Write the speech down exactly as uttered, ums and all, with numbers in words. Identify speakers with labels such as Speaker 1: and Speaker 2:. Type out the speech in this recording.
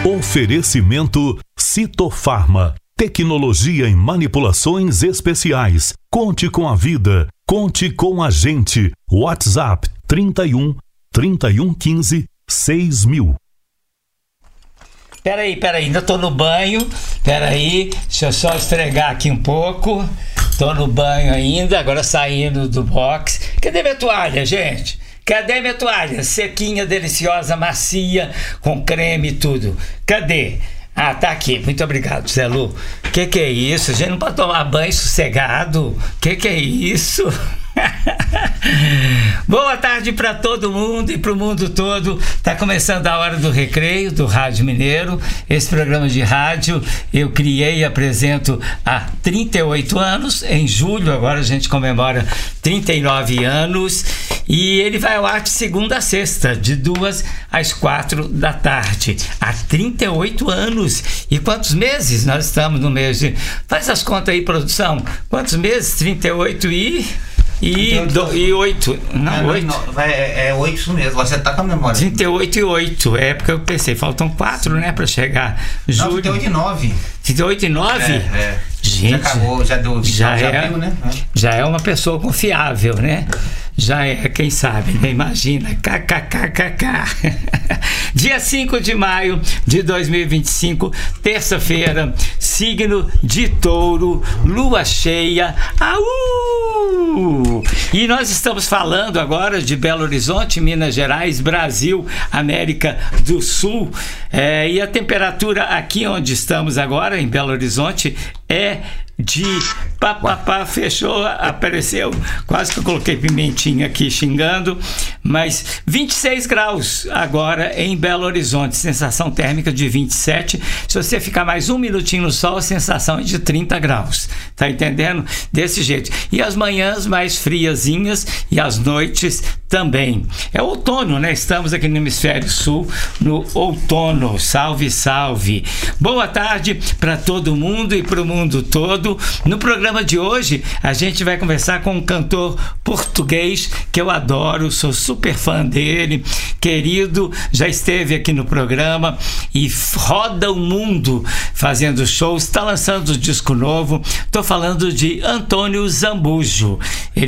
Speaker 1: Oferecimento Citofarma. Tecnologia em manipulações especiais. Conte com a vida. Conte com a gente. WhatsApp trinta e um, trinta e um, quinze, seis mil.
Speaker 2: Peraí, peraí, ainda tô no banho. Peraí, deixa eu só estregar aqui um pouco. Tô no banho ainda, agora saindo do box. Cadê minha toalha, gente? Cadê minha toalha? Sequinha, deliciosa, macia, com creme e tudo. Cadê? Ah, tá aqui. Muito obrigado, Zé Lu. Que que é isso? A gente não pode tomar banho sossegado? Que que é isso? Boa tarde para todo mundo e para o mundo todo. Tá começando a hora do recreio do Rádio Mineiro. Esse programa de rádio eu criei e apresento há trinta e oito anos. Em julho agora a gente comemora trinta e nove anos e ele vai ao ar de segunda a sexta, de duas às quatro da tarde. Há trinta e oito anos. E quantos meses? Nós estamos no mês de... Faz as contas aí, produção. Quantos meses? trinta e oito e... E, do, e oito, não, oito.
Speaker 3: É, é oito isso mesmo, você tá com a memória.
Speaker 2: trinta e oito e oito, é porque eu pensei, faltam quatro, né, pra chegar. Julho.
Speaker 3: Não, trinta e oito e nove.
Speaker 2: trinta e oito e nove?
Speaker 3: É, é.
Speaker 2: Gente,
Speaker 3: já acabou, já deu
Speaker 2: já,
Speaker 3: já
Speaker 2: é,
Speaker 3: abriu, né?
Speaker 2: Já é uma pessoa confiável, né? Já é, quem sabe, né? Imagina, kkkk. Dia cinco de maio de dois mil e vinte e cinco, terça-feira, signo de Touro, lua cheia, au! E nós estamos falando agora de Belo Horizonte, Minas Gerais, Brasil, América do Sul, é, e a temperatura aqui onde estamos agora, em Belo Horizonte, é de pá, pá, pá, fechou, apareceu, quase que eu coloquei pimentinha aqui xingando, mas vinte e seis graus agora em Belo Horizonte, sensação térmica de vinte e sete. Se você ficar mais um minutinho no sol, a sensação é de trinta graus, tá entendendo? Desse jeito. E as manhãs mais friazinhas e as noites também. É outono, né? Estamos aqui no hemisfério sul, no outono. Salve, salve. Boa tarde para todo mundo e para o mundo todo. No programa de hoje, a gente vai conversar com um cantor português que eu adoro, sou super fã dele, querido, já esteve aqui no programa e roda o mundo fazendo shows, está lançando um disco novo. Estou falando de Antônio Zambujo. Ele